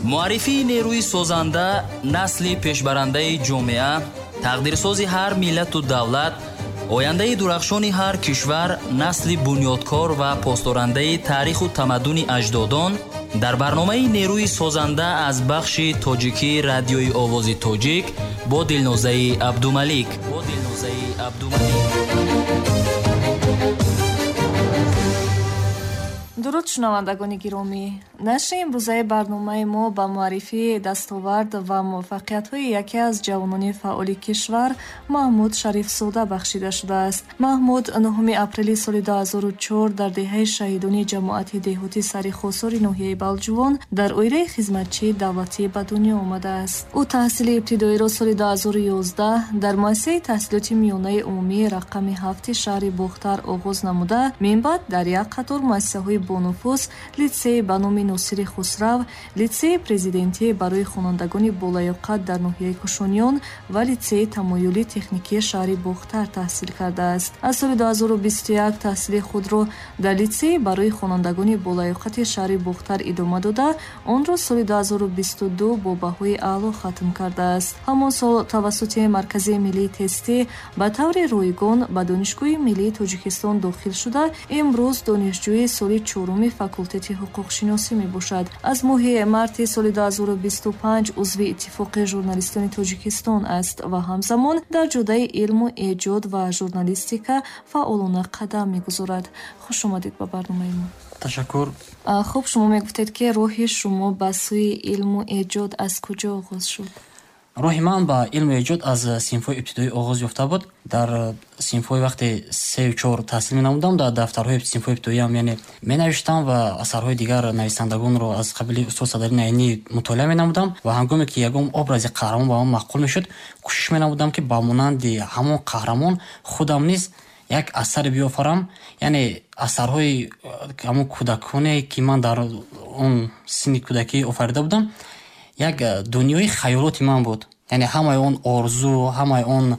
معرفی نیروی سازنده، نسل پیشبرنده جامعه، تقدیرسازی هر ملت و دولت، آینده درخشان هر کشور، نسل بنیادکار و پاسدارنده تاریخ و تمدن اجدادان در برنامه نیروی سازنده از بخش تاجیکی رادیوی آواز تاجیک با دلنوزه عبدالملیک. درود شنوندگان گرامی، نشر امروزه برنامه ما با معرفی دستاورد و موفقیت‌های یکی از جوانان فعال کشور محمود شریف زاده بخشیده شده است. محمود 9 اپریل سال 2004 در دهه شهیدان جماعت دهاتی سرخواسار ناحیه بلجوان در اویره خدمتچی دولتی به دنیا آمده است. او تحصیل ابتدایی را سال 2011 در مؤسسه تحصیلات میانه عمومی رقم 7 شهر بختر آغاز نموده، من بعد در یک قطار مؤسسه‌های بانفوس، لیسه به نام ناصر خسرو، لیسه پرزیدنتی برای خوانندگان بالایقت در ناحیه کوشانیان و لیسه تمایلی تکنیکی شهر بختر تحصیل کرده است. از سال 2021 تحصیل خود را در لیسه برای خوانندگان بالایقت شهر بختر ادامه داده، آن را سال 2022 با بهای اعلی ختم کرده است. همان سال توسط مرکز ملی تستی به طور رایگان به دانشگاه ملی تاجیکستان داخل شده، امروز دانشجوی سال 4 فاکولته حقوق شناسی می باشد. از ماه مارس سال 2025 عضو اتفاق ژورنالیستان تاجیکستان است و همزمان در جوده علم و ایجاد و ژورنالیستیکا فعالانه قدم می گذارد. خوش آمدید به برنامه ما. تشکر. خب شما می گفتید که راه شما به سوی علم و ایجاد از کجا آغاز شد؟ راه من با علم و ایجاد از صنف‌های ابتدایی آغاز یافته بود. در صنف‌های وقتی 3 و 4 تحصیل می‌نمودم، در دفترهای صنف‌های ابتدایی هم یعنی می‌نوشتم و اثرهای دیگر نویسندگان را از قبیل استاد صدری نعینی مطالعه می‌نمودم و هنگامی که یگام ابراز قهرمان با من معقول می‌شد، کوشش می‌نمودم که با مانند همون قهرمان خودم نیز یک اثر بیافرم، یعنی اثرهای همون کودکانه که من در اون سن کودکی آفریده بودم یک دنیای خیالات من بود. یعنی همه اون آرزو، همه اون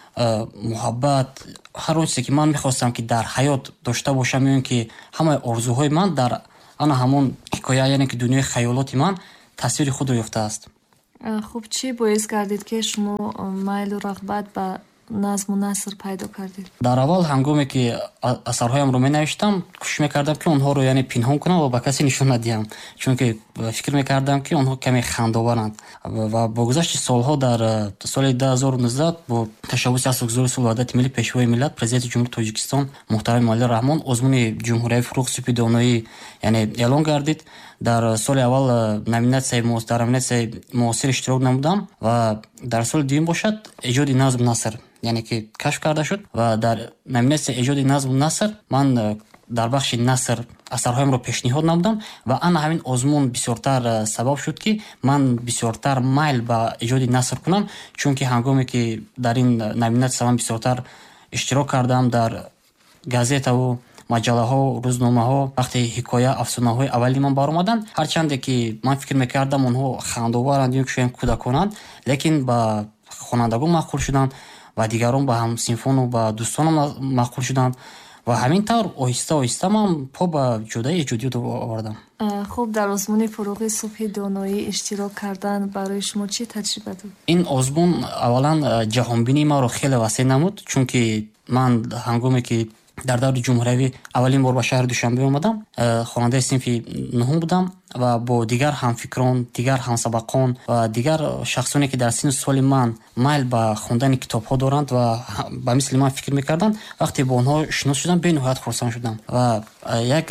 محبت، هر چیزی که من میخواستم که در حیات داشته باشم، میگم که همه آرزوهای من در آن همون حکایه، یعنی که دنیای خیالات من تصویر خود رو یافته است. خب چی باعث کردید که شما میل و رغبت به نظم و نثر پیدا کردید؟ در اول هنگامی که اثرهایم رو می نوشتم کوشش میکردم که اونها رو یعنی پنهان کنم و به کسی نشون ندهم، چون که فکر میکردم که اونها کمی خندآورند. و با گذشت سالها در سال 2019 با تشبث اصلاحگزار اصول وحدت ملی پیشوای ملت پرزیدنت جمهوری تاجیکستان محترم معالی رحمان عضوان جمهوری فروغ سپید دانایی یعنی اعلان گردید. در سال اول نامیناسیون معاصر اشتراک نمودم و در سال دوم باشد ایجاد نظم نثر یعنی که کشف کرده شد و در نامیناسیون ایجاد نظم نثر من در بخش نثر اثرهایم را پیشنهاد نمودم و آن همین آزمون بسیارتر سبب شد که من بسیارتر میل به ایجاد نثر کنم، چون که هنگامی که در این نامیناسیون بسیارتر اشتراک کردم در گازیتا و مجله ها، روزنامه ها، وقتی حکایه افسانه های اولی من بار اومدن، هرچند که من فکر میکردم اونها خندآورند یا شاید کودکانند، لیکن با خوانندگان معقول شدند و دیگران با هم صنفان و با دوستان معقول شدند و همین طور آهسته آهسته من پا به جوده ایجادیات آوردم. خب در آزمون فروغ صبح دانایی اشتراک کردن برای شما چی تجربه بود؟ این آزمون اولا جهانبینی ما رو خیلی وسیع نمود، چون که من هنگامی که در دور جمهوری اولین بار به شهر دوشنبه اومدم، خواننده صنف 9 بودم و با دیگر همفکران، دیگر همسبقان و دیگر شخصانی که در سن سال من میل به خواندن کتاب ها دارند و به مثل من فکر میکردند، وقتی با اونها شناس شدم به نهایت خرسند شدم و یک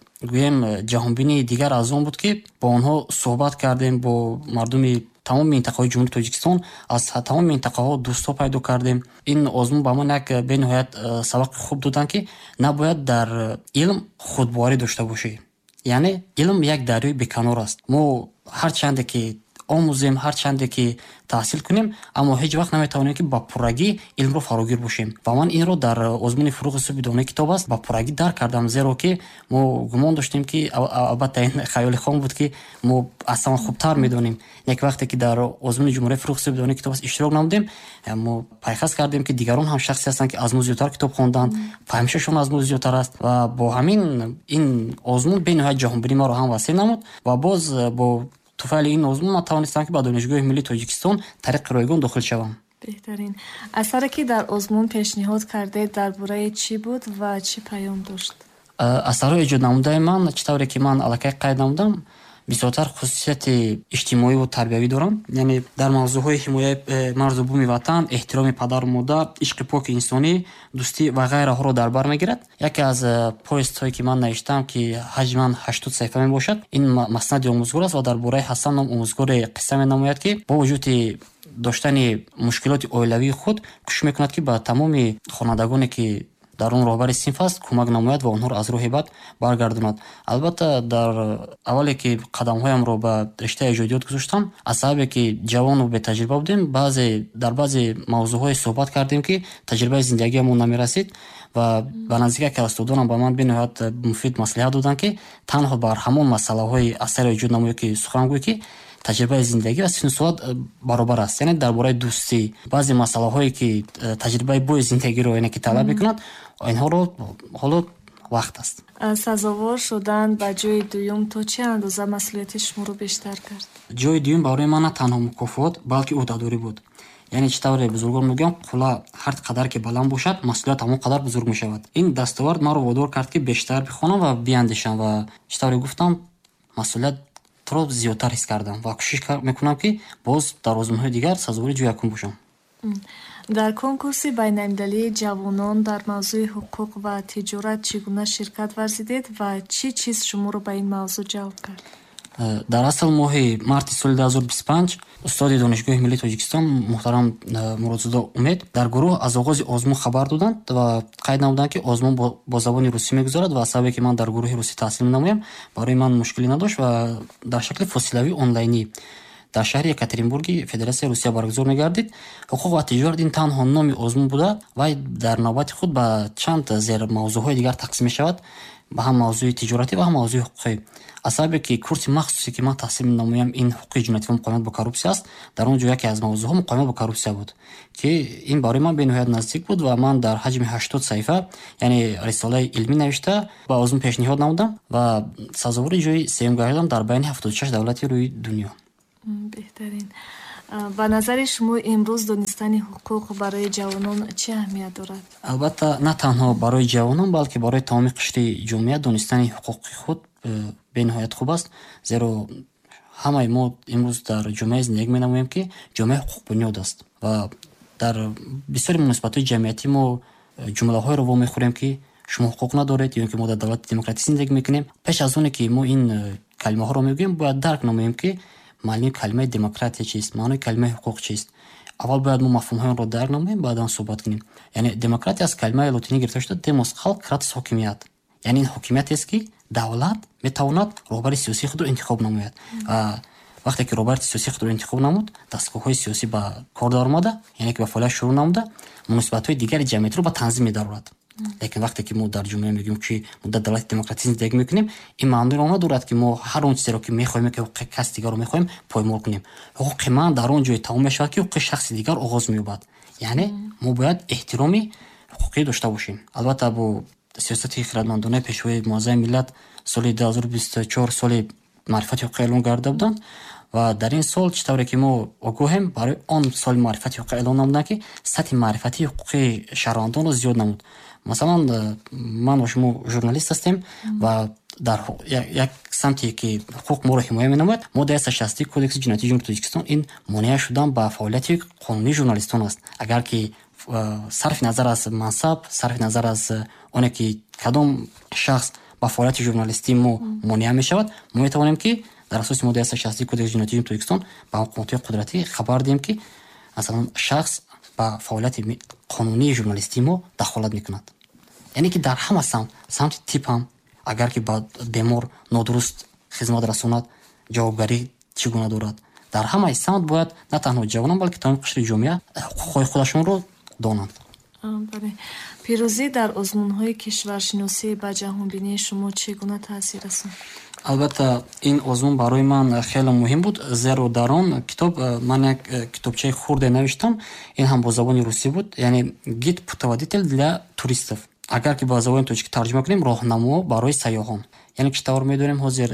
گویم جهانبینی دیگر از اون بود که با اونها صحبت کردیم، با مردم تمام منطقه‌های جمهوری تاجیکستان از تمام منطقه‌ها دوستا پیدا کردیم. این آزمون با ما یک به نهایت سبق خوب دادن که نباید در علم خودباری داشته باشی، یعنی علم یک دریای بیکنار است. ما هر چند که آموزیم، هر چند که تحصیل کنیم، اما هیچ وقت نمیتوانیم که با پرگی علم رو فراگیر باشیم و من این رو در آزمون فروغ صبح دانایی کتاب است با پرگی درک کردم، زیرا که ما گمان داشتیم که البته این خیال خام بود که ما اصلا خوبتر میدونیم. یک وقتی که در آزمون جمهوری فروغ صبح دانایی کتاب است اشتراک نمودیم، ما پیخاص کردیم که دیگران هم شخصی هستند که از ما زیاتر کتاب خواندند، فهمششون از ما زیاتر است و با همین این آزمون به نهایت جهانبینی ما رو هم وسیع نمود و باز با туфайли ин озмун ман тавонистам ки ба донишгоҳи миллии Тоҷикистон тариқи ройгон дохил шавам. беҳтарин. асаре ки дар озмун пешниҳод кардед дар бораи чӣ буд ва чӣ паём дошт? асарҳои эҷод намудаи ман чӣ тавре ки ман аллакай қайд намудам, бисёртар хусусияти иҷтимоиву тарбиявӣ доранд. Яъне дар мавзӯъҳои ҳимояи марзу буми ватан, эҳтироми падару модар, ишқи поки инсонӣ, дӯстӣ ва ғайраҳоро дар бар мегирад. Яке аз повестҳое ки ман навиштам, ки ҳаҷми ман 80 саҳифа мебошад, ин маснади омӯзгор аст ва дар бораи Ҳасан ном омӯзгоре қисса менамояд, ки бо вуҷуди доштани мушкилоти оилавии худ кӯшиш мекунад, ки ба тамоми хонандагоне ки дар он роҳбари синф аст кӯмак намояд ва онҳоро аз роҳи бад баргардонад. Албатта дар аввале ки қадамҳоямро ба риштаи эҷодиёт гузоштам, аз сабабе ки ҷавону бетаҷриба будем, дар баъзе мавзӯъҳое суҳбат кардем, ки таҷрибаи зиндагиамон намерасид ва ба наздик яке аз устодонам ба ман бениҳоят муфид маслиҳат доданд, ки танҳо бар ҳамон масъалаҳои асари эҷод намоя, ки сухан гӯй, ки таҷрибаи зиндагӣ ва сину соат баробар аст. Яъне дар бораи дӯстӣ, баъзе масъалаҳое ки таҷрибаи бои зиндагиро яъне ки талаб мекунад, инҳоро ҳоло вақт аст. сазовор шудан ба ҷои дуюм то чӣ андоза масъулияти шуморо бештар кард? ҷои дуюм барои ман на танҳо мукофот, балки ӯҳдадорӣ буд. яъне чӣ тавре бузургон мегӯянд, қулла ҳар қадар ки баланд бошад, масъулият ҳамон қадар бузург мешавад. Ин дастовард маро водор кард, ки бештар бихонам ва биандешам ва чӣ тавре гуфтам, масъулият то зиёдтар ҳис кардам ва кӯшиш мекунам, ки боз дар озмунҳои дигар сазовори ҷои якум бошам. дар конкурси байналмилалии ҷавонон дар мавзӯи ҳуқуқ ва тиҷорат чӣ гуна ширкат варзидед ва чӣ чиз шуморо ба ин мавзӯъ ҷалб кард? дар асл моҳи марти соли 2025 устоди донишгоҳи миллии Тоҷикистон муҳтарам Муродзода Умед дар гурӯҳ аз оғози озмун хабар доданд ва қайд намуданд, ки озмун бо забони русӣ мегузарад ва сабабе ки ман дар гурӯҳи русӣ таҳсил менамоям, барои ман мушкилӣ надошт ва дар шакли фосилавӣ онлайнӣ дар шаҳри Екатеринбурги Федератсияи Русия баргузор мегардид. ҳуқуқ ва тиҷорат ин танҳо номи озмун буда, вай дар навбати худ ба чанд зер мавзӯъҳои дигар тақсим мешавад, ба ҳам мавзӯи тиҷоратӣ ва ҳам мавзӯи ҳуқуқӣ. аз сабабе ки курси махсусе ки ман таҳсил менамоям ин ҳуқуқи ҷиноятӣ ва муқоимат бо коррупсия аст, дар он ҷо яке аз мавзӯъҳо муқоимат бо коррупсия буд, ки ин барои ман бениҳоят наздик буд ва ман дар ҳаҷми 80 саҳифа, яъне рисолаи илмӣ навишта ба озмун пешниҳод намудам ва сазовори ҷои сеюм гардидам дар байни 76 давлати рӯи дунё. беҳтарин. ба назари шумо имрӯз донистани ҳуқуқ барои ҷавонон чӣ аҳамият дорад? албатта на танҳо барои ҷавонон, балки барои тамоми қишри ҷомеа донистани ҳуқуқи худ бениҳоят хуб аст, зеро ҳамаи мо имрӯз дар ҷомеа зиндагӣ менамоем, ки ҷомеаи ҳуқуқбунёд аст ва дар бисёри муносибатҳои ҷамъиятӣ мо ҷумлаҳоеро вомехӯрем, ки шумо ҳуқуқ надоред ё ки мо дар давлати демократӣ зиндагӣ мекунем. пеш аз оне ки мо ин калимаҳоро мегӯем, бояд дарк намоем, ки маънии калимаи демократия чист, маънои калимаи ҳуқуқ чист. аввал бояд мо мафҳумҳоро дарк намоем, баъдан суҳбат кунем. Яъне демократия аз калимаи лотинӣ гирифта шуда demos халқ kratos ҳокимият, яъне ин ҳокимияте ки давлат метавонад роҳбари сиёсии худро интихоб намояд. вақте ки роҳбари сиёсии худро интихоб намуд, дастгоҳҳои сиёсӣ ба кор даромада, яъне ки ба фаъолият шурӯъ намуда, муносибатҳои дигари ҷамъиятро ба танзим медарорад. лекин вақте ки мо дар ҷомеа мегӯем, ки мо дар давлати демократӣ зиндагӣ мекунем, ин маъноро надорад, ки мо ҳар он чизеро ки мехоҳем, ки ҳуқуқи каси дигарро мехоҳем, поймол кунем. ҳуқуқи ман дар он ҷое тамом мешавад, ки ҳуқуқи шахси дигар оғоз меёбад. яъне мо бояд эҳтироми ҳуқуқӣ дошта бошем. албатта бо сиёсати хиратмандонаи пешвои муаззами миллат соли 2024 соли маърифати ҳуқуқӣ эълон гардида буданд ва дар ин сол чӣ тавре ки мо огоҳем, барои он соли маърифати ҳуқуқӣ эълон намуданд, ки сатҳи маърифатии ҳуқуқи шаҳрвандонро зиёд намуд. масалан ман ва шумо журналист ҳастем ва дар як самте ки ҳуқуқ моро ҳимоя менамояд, моддаи 160 кодекси ҷиноятии ҷумҳурии Тоҷикистон ин монеа шудан ба фаъолияти қонунии журналистон аст. агар ки сарфи назар аз мансаб, сарфи назар аз оне ки кадом шахс ба фаъолияти журналистӣ мо монеа мешавад, мо метавонем ки дар асоси моддаи 160 кодекси ҷиноятии ҷумҳурии Тоҷикистон ба ҳукуматҳои қудратӣ хабар диҳем, ки масалан шахс ба фаъолияти қонунии журналистии мо дахолат мекунад. яъне ки дар ҳама самти типам, агар ки ба бемор нодуруст хизмат расонад, ҷавобгарӣ чӣ гуна дорад. дар ҳамаи самт бояд на танҳо ҷавонон, балки тамоми қишри ҷомеа ҳуқуқҳои худашонро донанд. пирӯзӣ дар озмунҳои кишваршиносӣ ба ҷаҳонбинии шумо чӣ гуна таъсир расонд? албатта ин озмун барои ман хеле муҳим буд, зеро дар он китоб ман як китобчаи хурде навиштам, ин ҳам бо забони русӣ буд, яъне гид-путеводитель для туристов. агар ки ба забони тоҷикӣ тарҷума кунем, роҳнамо барои сайёҳон. یعنی که تور میدونیم حاضر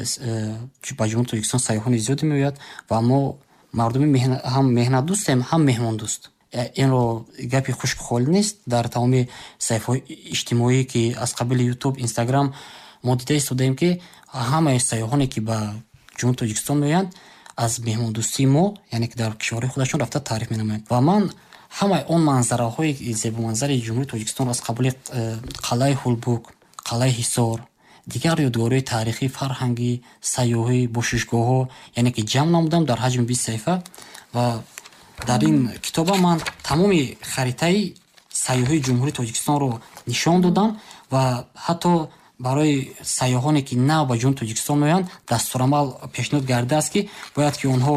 با جمهوری تاجیکستان سیاحان زیادی میاد و ما مردم هم مهنت دوستیم هم مهمان دوست. این رو گپی خشک خول نیست. در تمام صفحات اجتماعی که از قبل یوتیوب اینستاگرام ما دیده استودیم که همه سیاحانی که به جمهوری تاجیکستان میاد از مهمان دوستی ما، یعنی که در کشور خودشون رفته تعریف می‌نمایند و من همه اون منظره های زیبا منظره جمهوری تاجیکستان از قبل قلعه هولبوک، قلعه حصار، دیگر یادگاری تاریخی، فرهنگی، سیاحی، باشگاه‌ها، یعنی که جمع نمودم در حجم 20 صفحه و در این کتاب من تمام خریطه سیاحی جمهوری تاجیکستان رو نشان دادم و حتی برای سیاحانی که نه به جمهوری تاجیکستان میان دستورالعمل پیشنهاد کرده است که باید که اونها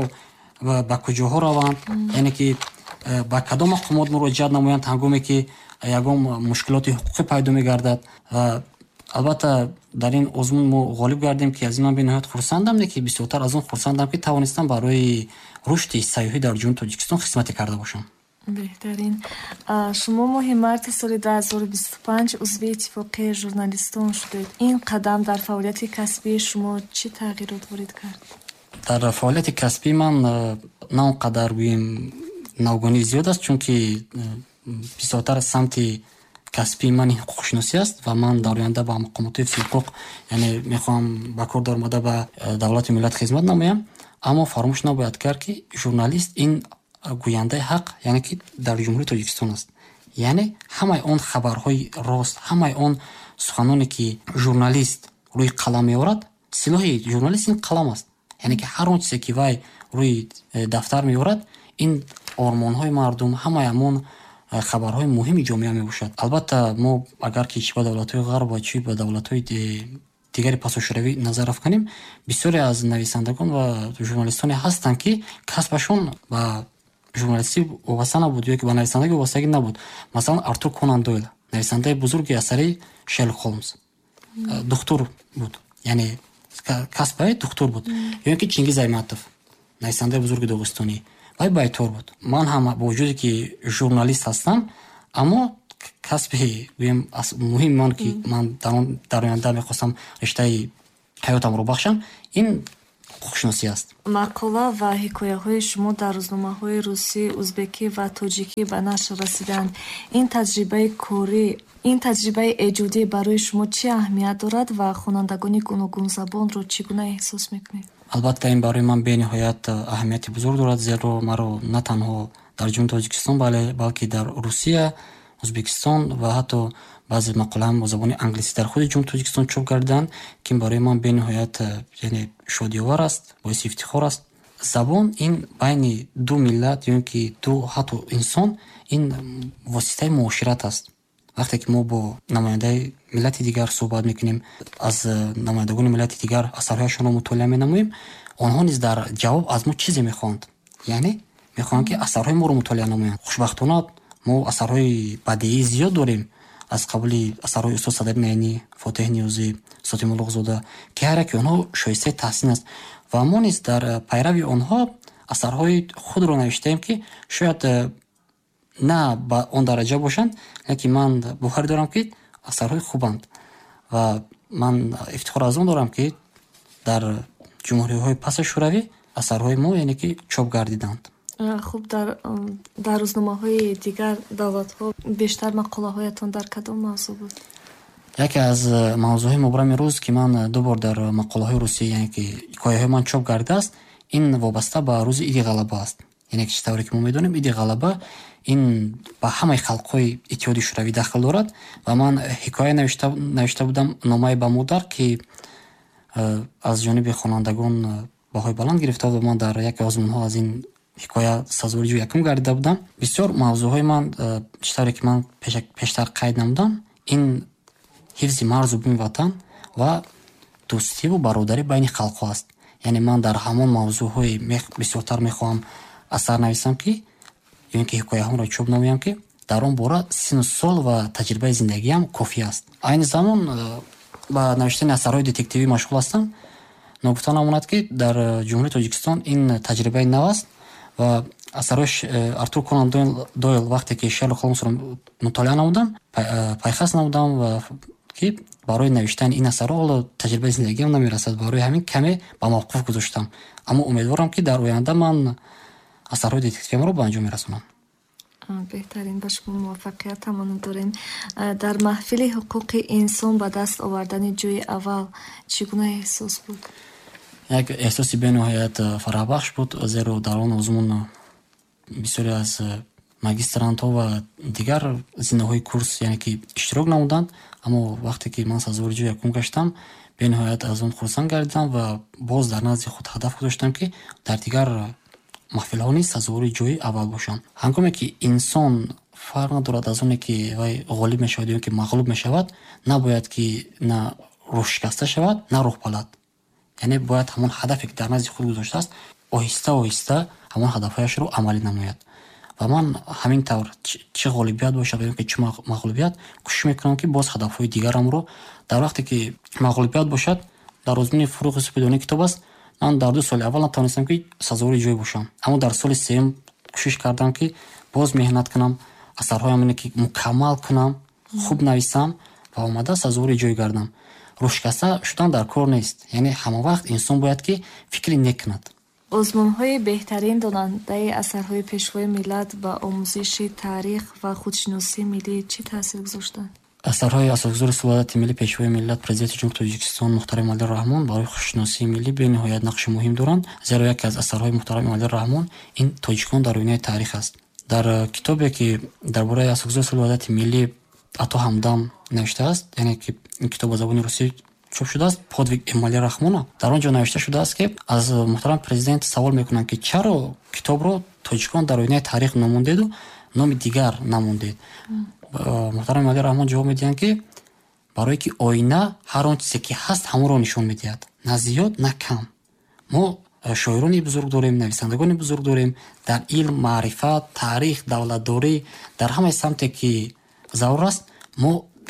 به کجاها روند، یعنی که با کدام مقامات مراجعت نمایند هنگامی که یگام مشکلات حقوقی پیدا میگردد. و البته در این آزمون ما غالب گردیم که از این من به نهایت خرسندم، که بسیارتر از اون خرسندم که توانستم برای رشد سیاحی در جمهوری تاجیکستان خدمتی کرده باشم. بهترین. شما ماه مارس سال 2025 عضو اتفاق ژورنالیستان شدید. این قدم در فعالیت کسبی شما چه تغییرات وارد کرد؟ در فعالیت کسبی من نه اونقدر گوییم نوگانی زیاد است، چون که بسیارتر سمت کسبی من حقوق شناسی است و من در آینده با مقامات حقوق یعنی میخوام با کار درآمده به دولت ملت خدمت نمایم. اما فراموش نباید کرد که ژورنالیست این گوینده حق، یعنی که در جمهوری تاجیکستان است. یعنی همه اون خبرهای راست، همه اون سخنانی که ژورنالیست روی قلم میآورد، سلاح ژورنالیست این قلم است. یعنی که هر اون چیزی که وای روی دفتر میآورد این آرمان‌های مردم، همه همون خبرهای مهمی جامعه میباشد. البته ما اگر که چی به دولت‌های غرب و چی به دولت‌های دیگری پاسخگویی نظر افکنیم، بسیاری از نویسندگان و ژورنالیستانی هستند که کسبشون با ژورنالیستی وابسته نبود یا که با نویسندگی وابستگی نبود. مثلا آرتور کونان دویل، نویسنده بزرگی اثری شرلوک هولمز، دکتر بود، یعنی کسبه دکتر بود. یا اینکه چنگیز ایتماتوف، نویسنده بزرگ داغستانی، وای بایتور بود. من هم با وجودی که ژورنالیست هستم، اما کسبی مهم من که من در آینده میخواستم رشته حیاتم رو بخشم، این خوشناسی است. مقاله و حکایه‌های شما در روزنامه‌های روسی، ازبکی و تاجیکی به نشر رسیدند. این تجربه کاری، این تجربه ایجادی برای شما چه اهمیت دارد و خوانندگان گوناگون زبان رو چگونه احساس میکنید؟ البته این برای من به نهایت اهمیت بزرگ دارد، زیرا مرا نه تنها در جمهوری تاجیکستان بلکه در روسیه، ازبکستان و حتی بعضی مقاله هم با زبان انگلیسی در خود جمهوری تاجیکستان چاپ کردند که برای من به نهایت یعنی شادی‌آور است، باعث افتخار است. زبان این بین دو ملت یا که دو حتی انسان این واسطه معاشرت است. وقتی که ما با نماینده ملت دیگر صحبت میکنیم، از نمایندگان ملت دیگر اثرهایشان رو مطالعه می‌نماییم، آنها نیز در جواب از ما چیزی میخواند، یعنی میخواند که اثرهای ما رو مطالعه نمایند. خوشبختانه ما اثرهای بدیعی زیاد داریم، از قبل اثرهای استاد صدر معینی، فاتح نیازی، ساتیم الاغزاده که هر یک آنها شایسته تحسین است و ما نیز در پیروی آنها اثرهای خود را نوشتیم که شاید نه با اون درجه باشند، لیکن من باور دارم که اثرهای خوبند و من افتخار از اون دارم که در جمهوری‌های پس شوروی اثرهای ما یعنی که چاپ گردیدند. خوب، در روزنامه‌های دیگر دولت‌ها بیشتر مقاله‌هایتان در کدام موضوع بود؟ یکی از موضوعهای مبرم روز که من دو بار در مقاله‌های روسی یعنی که حکایه‌های من چاپ گردیده است، این وابسته به روز عید غلبه است. یعنی که چطوری که ما می‌دونیم عید غلبه این با همه خلق‌های اتحاد شوروی داخل دارد و من حکایه نوشته بودم، نامه به مادر که از جانب خوانندگان باهای بلند گرفته و من در یک آزمون‌ها از این حکایه سازوری جو یکم گردیده بودم. بسیار موضوعهای من چطوری که من پیشتر قید نمودم، این حفظ مرز و بوم وطن و دوستی و برادری بین خلق‌ها است. یعنی من در همان موضوعهای بسیارتر میخواهم اثر نویسم که یعنی که حکایه هم را چوب نمویم که در اون باره سن و سال و تجربه زندگی هم کافی است. این زمان با نوشتن اثرهای دتکتیوی مشغول هستم. نگفته نماند که در جمهوری تاجیکستان این تجربه نو است و اثرش آرتور کونان دویل وقتی که شرلوک هولمز را مطالعه نمودم، پیخست نمودم و ки барои навиштани ин асарҳо ҳоло таҷрибаи зиндагиам намерасад, барои ҳамин каме ба мавқуф гузоштам. Аммо умедворам ки дар оянда ман асарҳои детективиамро ба анҷом мерасонам. беҳтарин, ба шумо муваффақиятамон дорем. дар маҳфили ҳуқуқи инсон ба даст овардани ҷойи аввал чӣ гуна эҳсос буд? як эҳсоси бениҳоят фараҳбахш буд, зеро дар он озмун бисёре аз магистрантҳо ва дигар зиндаҳои курс яъне ки иштирок намуданд, аммо вақте ки ман сазовари ҷойи якум гаштам, бениҳоят аз он хурсанд гардидам ва боз дар назди худ ҳадаф гузоштам ки дар дигар маҳфилҳо низ сазовари ҷойи аввал бошам. ҳангоме ки инсон фарқ надорад аз оне ки вай ғолиб мешавад ё ки мағлуб мешавад, набояд ки на рӯҳ шикаста шавад, на рӯҳ балад. яъне бояд ҳамон ҳадафе ки дар назди худ гузоштааст оҳиста оҳиста ҳамон ҳадафҳояшро амалӣ намояд. ва ман ҳамин тавр чӣ ғолибият бошад ё ки чӣ мағлубият кӯшиш мекунам ки боз ҳадафҳои дигарамро дар вақте ки мағлубият бошад, дар озмуни фуруғи супидонии китоб аст, ман дар 2 соли аввал натавонистам ки сазовари ҷой бошам, аммо дар соли сеюм кӯшиш кардам ки боз меҳнат кунам, асарҳоямоне ки мукаммал кунам, хуб нависам ва омада сазовари ҷой гардам. рӯшкаста шудан дар кор нест, яъне ҳама вақт инсон бояд ки фикри нек кунад. озмунҳои беҳтарин донандаи асарҳои пешвои миллат ба омӯзиши таърих ва худшиносии миллӣ чӣ таъсир гузоштанд? асарҳои асосгузори салодати миллӣ пешвои миллат президенти ҷумҳурии Тоҷикистон муҳтарам Эмомалӣ Раҳмон барои худшиносии миллӣ бениҳоят нақши муҳим доранд, зеро яке аз асарҳои муҳтарам Эмомалӣ Раҳмон ин тоҷикон дар оинаи таърих аст. дар китобе ки дар бораи асосгузори салодати миллӣ Ато Ҳамдам навиштааст, яъне ки ин китоб ба забони русӣ чоп шудааст, подвиг Эмомалӣ Раҳмона. дар он ҷо навишта шудааст ки аз муҳтарам президент савол мекунанд ки чаро китобро тоҷикон дар оинаи таърих номондеду номи дигар намондед? муҳтарам Эмомалӣ Раҳмон ҷавоб медиҳанд ки барое ки оина ҳар он чизе ки ҳаст ҳамонро нишон медиҳад, на зиёд на кам. мо шоирони бузург дорем, нависандагони бузург дорем дар илм, маърифат, таърих, давлатдорӣ, дар ҳамаи самте ки зарур аст. мо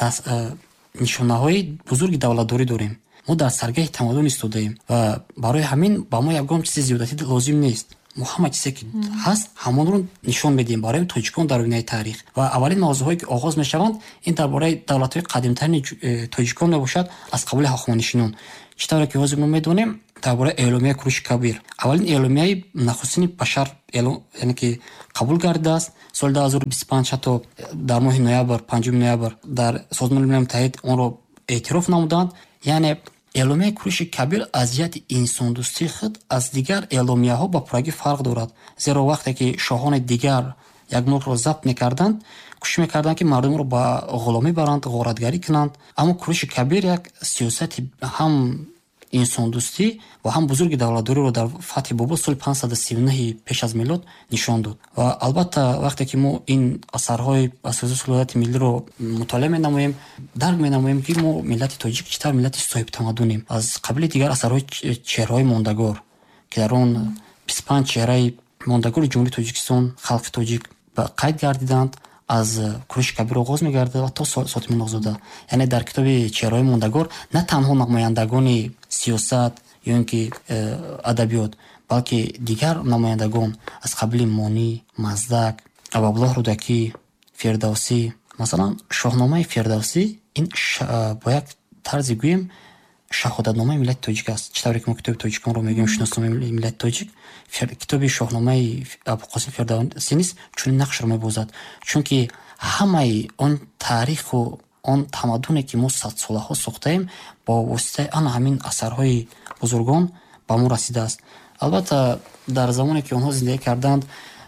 нишонаҳои бузурги давлатдорӣ дорем. мо дар саргаҳи тамаддун истодаем ва барои ҳамин ба мо ягон чизи зиёдатӣ лозим нест. мо ҳама чизе ки ҳаст ҳамонро нишон медиҳем барои тоҷикон дар оинаи таърих. ва аввалин мавзӯъҳое ки оғоз мешаванд ин дар бораи давлатҳои қадимтарини тоҷикон мебошад аз қабули ҳохоманишинон. чӣ тавре ки ҳозир мо медонем дар бораи эъломияи Кӯриши Кабир, аввалин эъломияи нахустини башар яъне ки қабул гардидааст соли 2025 ҳатто дар моҳи ноябр 5 ноябр дар Созмони Милали Муттаҳид онро эътироф намуданд. яъне эъломияи Кӯриши Кабир аз ҷиҳати инсондӯстии худ аз дигар эъломияҳо ба пуррагӣ фарқ дорад, зеро вақте ки шоҳони дигар як мулкро забт мекарданд, кӯшиш мекарданд ки мардумро ба ғуломӣ баранд, ғоратгарӣ кунанд, аммо Кӯриши Кабир як сиёсати ҳам инсондӯстӣ ва ҳам бузурги давлатдориро дар фатҳи Бобил соли 539 пеш аз милод нишон дод. ва албатта вақте ки мо ин асарҳои асоси салодати миллиро мутолиа менамоем, дарк менамоем ки мо миллати тоҷик чӣ тавр миллати соҳибтамаддунем. аз қабили дигар асарҳои чеҳраҳои мондагор ки дар он 25 чеҳраи мондагори ҷумҳурии Тоҷикистон халқи тоҷик ба қайд гардиданд, аз Кӯриши Кабир оғоз мегардад ва то Сотимин Охзода. яъне дар китоби чеҳраҳои мондагор на танҳо намояндагони сиёсат ё ин ки адабиёт, балки дигар намояндагон аз қабили Монӣ, Маздак, Абабуллоҳ Рӯдакӣ, Фирдавсӣ. масалан шоҳномаи Фирдавсӣ ин бо як тарзи гӯем шаҳодатномаи миллати тоҷик аст. чӣ тавре ки мо китоби тоҷиконро мегӯем шиносномаи миллати тоҷик, китоби шоҳномаи Абулқосим Фирдавсӣ низ чунин нақшро мебозад, чунки ҳамаи он таъриху он тамаддуне ки мо садсолаҳо сохтаем бо воситаи ана ҳамин асарҳои бузургон ба мо расидааст. албатта дар замоне ки онҳо зиндагӣ карданд,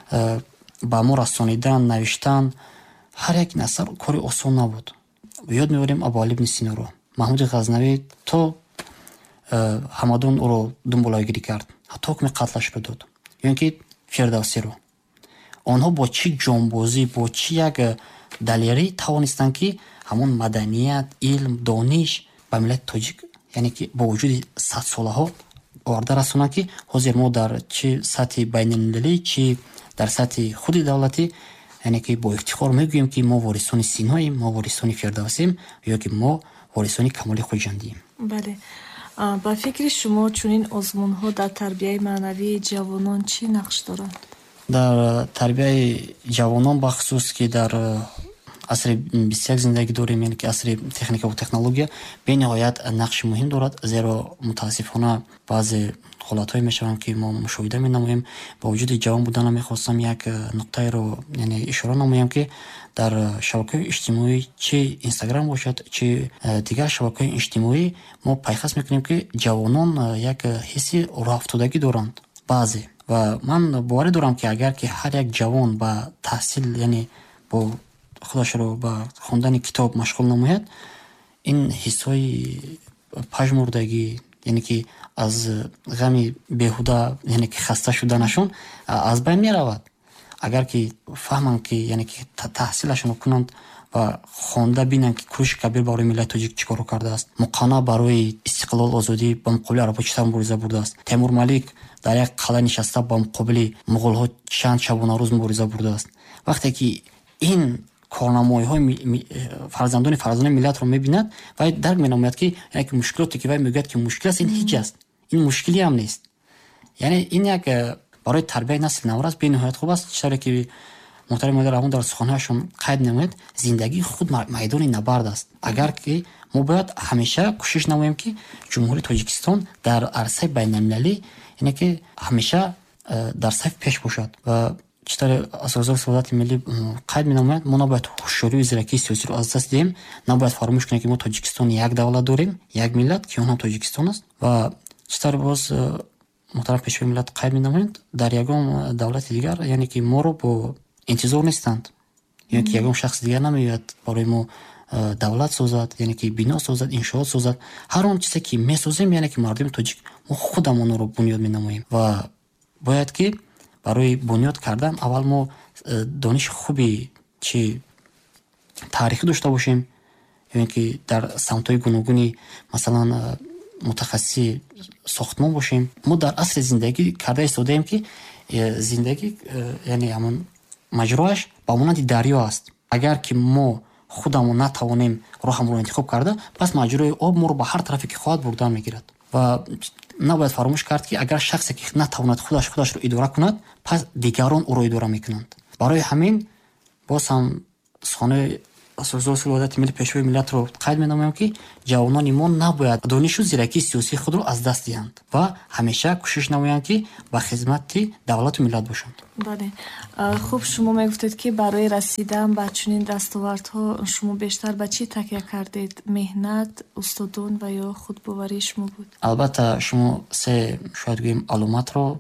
ба мо расонидан, навиштан ҳар як асар кори осон набуд. ёд меорем Абуалӣ ибн Синоро, Маҳмуди Ғазнавӣ то ҳамадон ӯро дунболагирӣ кард, ҳатто ҳукми қатлашро дод. ё ин ки Фирдавсиро онҳо бо чӣ ҷонбозӣ, бо чӣ як далерӣ тавонистанд ки ҳамон маданият, илм, дониш ба миллати тоҷик, яъне ки бо вуҷуди садсолаҳо оварда расонанд ки ҳозир мо дар чӣ сатҳи байналмилалӣ, чӣ дар сатҳи худи давлатӣ, яъне ки бо ифтихор мегӯем ки мо ворисони Синоем, мо ворисони Фирдавсием ё ки мо ворисони Камоли Хоҷандием. бале, ба фикри шумо чунин озмунҳо дар тарбияи маънавии ҷавонон чӣ нақш доранд? дар тарбияи ҷавонон бахусус ки дар عصر 21 زندگی داریم، یعنی که عصر تکنیک و تکنولوژی به نهایت نقش مهم دارد، زیرا متاسفانه بعضی حالت‌های میشوند که ما مشاهده می‌نماییم. با وجود جوان بودن می‌خواستم یک نکته رو یعنی اشاره نمایم که در شبکه‌های اجتماعی چه اینستاگرام باشد چه دیگر شبکه‌های اجتماعی ما پیخست می‌کنیم که جوانان یک حس راه افتادگی دارند بعضی، و من باور دارم که اگر که هر یک جوان با تحصیل یعنی با خودش رو با خوندن کتاب مشغول نماید، این حسای پژمردگی یعنی که از غم بیهوده یعنی که خسته شدنشون از بین می رود. اگر که فهمند که یعنی که تحصیلشون کنند و خوانده بینند که کوش کبیر برای ملت تاجیک چیکار کرده است، مقانع برای استقلال آزادی با مقابل عرب‌ها چطور مبارزه برده است، تیمور ملیک در یک قلعه نشسته با مقابل مغول‌ها چند شبانه روز مبارزه برده است. وقتی که این کارنامه‌های فرزندان ملت رو می‌بیند و درک می‌نماید که یعنی که مشکلاتی که وای میگوید که مشکل است، این هیچ است، این مشکلی هم نیست. یعنی این یک برای تربیت نسل نو است به نهایت خوب است. چرا که محترم مادر اون در سخنهاشون قید نمود زندگی خود میدان نبرد است. اگر که ما باید همیشه کوشش نماییم که جمهوری تاجیکستان در عرصه بین‌المللی یعنی که همیشه در صف پیش باشد و چطور اساسات سعادت ملی قید می‌نماید. ما نباید هوشیاری و زیرکی سیاسی رو از دست دهیم، نباید فراموش کنیم که ما تاجیکستان یک دولت داریم، یک ملت که اون هم تاجیکستان است. و چطور باز محترم پیشوای ملت قید می‌نمایند در یگام دولت دیگر یعنی که ما رو با انتظار نیستند، یعنی که یگام شخص دیگر نمیاد برای ما دولت سازد، یعنی که بنا سازد، انشاءات سازد. هر آن چیزی که می‌سازیم یعنی که مردم تاجیک ما خودمون رو بنیاد می‌نماییم و باید که برای بنیاد کردن اول ما دانش خوبی چه تاریخی داشته باشیم، یعنی که در سمت‌های گوناگونی مثلا متخصص ساختمان باشیم. ما در اصل زندگی کرده ایستادیم که زندگی یعنی همون مجراش با مانند دریا است. اگر که ما خودمون نتوانیم راهمون رو انتخاب کرده، پس مجرای آب ما رو به هر طرفی که خواهد بردن میگیرد. و نباید فراموش کرد که اگر شخصی که نتواند خودش رو اداره کند، پس دیگران او را اداره میکنند. برای همین باز هم سخنه اساسات سعادت ملی پیشوای ملت رو قید می‌نمایم که جوانان ما نباید دانش و زیرکی سیاسی خود رو از دست دهند و همیشه کوشش نمایند که به خدمت دولت و ملت باشند. بله، خوب شما میگفتید که برای رسیدن به چنین دستاوردها شما بیشتر به چی تکیه کردید؟ مهنت، استادان و یا خودباوری شما بود؟ البته شما سه شاید گویم علامت رو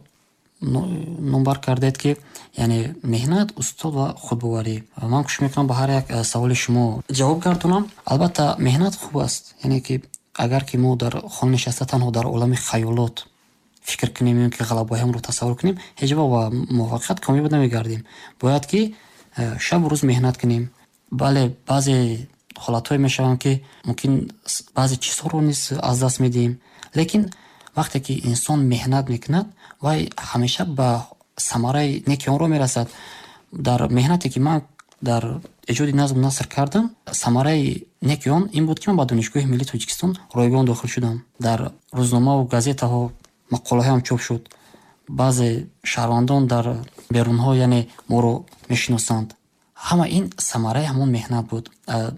نمبر کردید که یعنی مهنت، استاد و خودباوری. من کوشش میکنم به هر یک سوال شما جواب گردونم. البته مهنت خوب است، یعنی که اگر که ما در خانه نشسته تنها در عالم خیالات فکر کنیم که غلبه هم رو تصور کنیم، هیچ وقت موفقیت کامیاب نمیگردیم. باید که شب و روز مهنت کنیم. بله بعضی حالت‌های میشوند که ممکن بعضی چیزها رو نیز از دست میدیم، لیکن وقتی که انسان مهنت میکند و همیشه به ثمره نیکی اون رو میرسد. در مهنتی که من در ایجاد نظم نصر کردم، ثمره نیکی اون این بود که من با دانشگاه ملی تاجیکستان رایگان داخل شدم. در روزنامه و گازیته ها مقاله هم چاپ شد. بعضی شهروندان در بیرون ها یعنی ما رو میشناسند. همه این ثمره همون مهنت بود.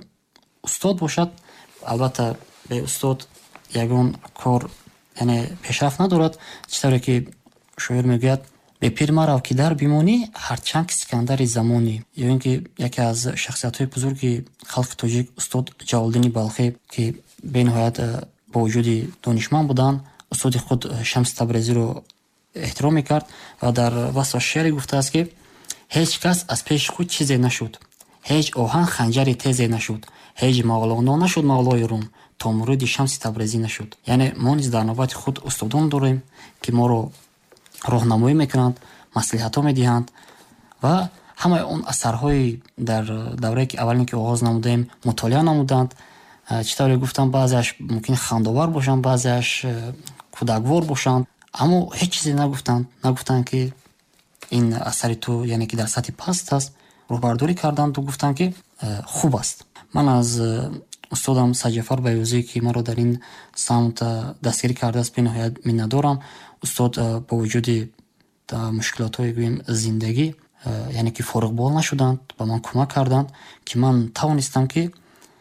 استاد باشد، البته به استاد یگان کار یعنی پیشرفت ندارد. چطوری که شاعر میگوید به پیر مرو که در بیمونی هرچند که سکندر زمانی. یعنی که یکی از شخصیت‌های بزرگ خلق تاجیک استاد جلال‌الدین بلخی که به نهایت با وجود دانشمند بودن، استاد خود شمس تبریزی رو احترام میکرد و در وصف شعری گفته است که هیچ کس از پیش خود چیزی نشد، هیچ آهن خنجری تیزی نشد، هیچ مولانا نشد مولای روم تا مرید شمس تبریزی نشد. یعنی ما نیز در نوبت خود استادان داریم که ما رو راهنمایی میکنند، مصلحت ها میدهند و همه اون اثرهای در دوره که اولین که آغاز نمودیم مطالعه نمودند. چطوری گفتم بعضیش ممکن خنداور باشند، بعضیش کودکوار باشند، اما هیچ چیزی نگفتند که این اثر تو یعنی که در سطح پست است. روبرداری کردند و گفتند که خوب است. من از استادم سجفر بیوزی که ما رو در این سمت دستگیری کرده است به نهایت منت دارم. استاد با وجود مشکلات های زندگی яъне ки фориғбол нашуданд, ба ман кӯмак карданд, ки ман тавонистам ки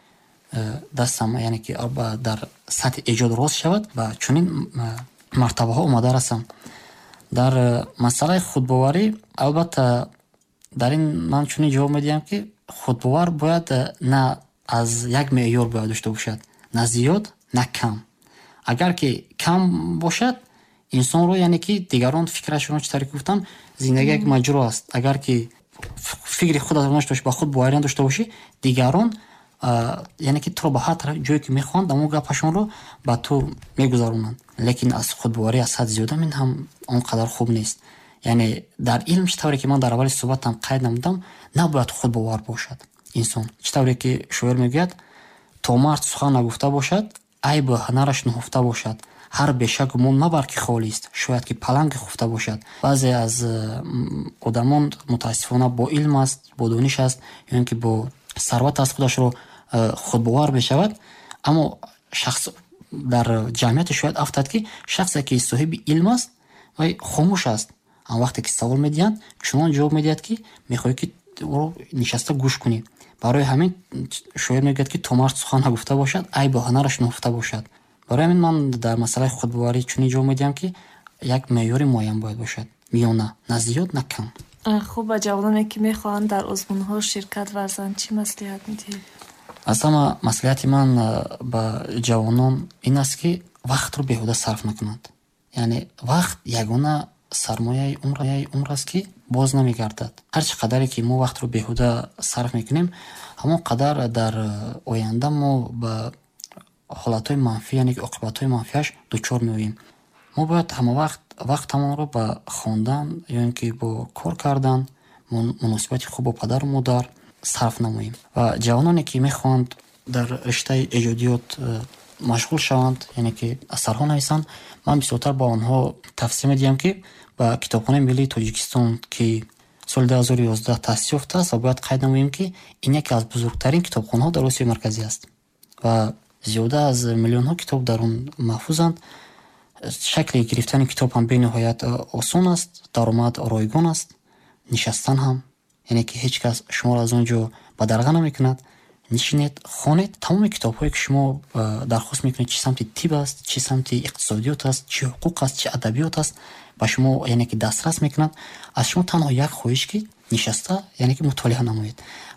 дастам яъне ки дар сатҳи эҷод рост шавад ва чунин мартабаҳо омада расам. дар масъалаи худбоварӣ албатта дар ин ман чунин ҷавоб медиҳам ки худбовар бояд на аз як меъёр бояд дошта бошад, на зиёд, на кам. агар ки кам бошад инсонро яъне ки дигарон фикрашонро чӣ тариқ гуфтам, зиндагӣ як маҷро аст. агар ки фикри худатро надошта ба худ боварӣ надошта бошӣ, дигарон яъне ки туро ба ҳар тараф ҷое ки мехоҳанд амон гапашонро ба ту мегузаронанд. лекин аз худбоварӣ аз ҳад зиёда мин ҳам он қадар хуб нест. яъне дар илм чӣ тавре ки ман дар аввали суҳбатам қайд намудам, набояд худбовар бошад инсон. чӣ тавре ки шоир мегӯяд, то мард сухан нагуфта бошад, айбу ҳунараш нуҳуфта бошад, ҳар бешак гумон мабар ки холист, шояд ки паланг хуфта бошад. баъзе аз одамон мутаассифона бо илм аст, бо дониш аст, ё ин ки бо сарват аст худашро худбовар мешавад, аммо шахс дар ҷамъияте шояд афтад ки шахсе ки соҳиби илм аст вай хомӯш аст. ам вақте ки савол медиҳанд, чунон ҷавоб медиҳад ки мехоҳӣ ки ӯро нишаста гӯш кунӣ. барои ҳамин шоир мегӯяд ки то мард сухан нагуфта бошад, айбу ҳунараш нуҳуфта бошад. барои ҳамин ман дар масъалаи худбоварӣ чунин ҷавоб медиҳам ки як меъёри муайян бояд бошад, миёна, на зиёд, на кам. хуб, ба ҷавононе ки мехоҳанд дар озмунҳо ширкат варзанд чӣ маслиҳат медиҳед? аз ҳама маслиҳати ман ба ҷавонон ин аст ки вақтро беҳуда сарф накунанд. яъне вақт ягона сармояи умр аст ки боз намегардад. ҳар чӣ қадаре ки мо вақтро беҳуда сарф мекунем, ҳамон қадар дар оянда мо ба ҳолатҳои манфӣ, яъне ки оқибатҳои манфиаш дучор меоем. мо бояд ҳама вақтамонро ба хондан ё ин ки бо кор кардан, муносибати хуб бо падару модар сарф намоем. ва ҷавононе ки мехоҳанд дар риштаи эҷодиёт машғул шаванд, яъне ки асарҳо нависанд, ман бисёртар ба онҳо тавсия медиҳам ки ба Китобхонаи Миллии Тоҷикистон ки соли 2011 таъсис ёфтааст ва бояд қайд намоем ки ин яке аз бузургтарин китобхонаҳо дар Осиёи Марказӣ аст ва зиёда аз миллионҳо китоб дар он маҳфузанд. шакли гирифтани китоб ҳам бениҳоят осон аст, даромад ройгон аст, нишастан ҳам, яъне ки ҳеҷ кас шуморо аз он ҷо ба дарға намекунад. нишинед, хонед, тамоми китобҳое ки шумо дархост мекунед, чӣ самти тиб аст, чӣ самти иқтисодиёт аст, чӣ ҳуқуқ аст, чӣ адабиёт аст, ба шумо яъне ки дастрас мекунад. аз шумо танҳо як хоҳиш ки нишаста яъне ки мутолиа намоед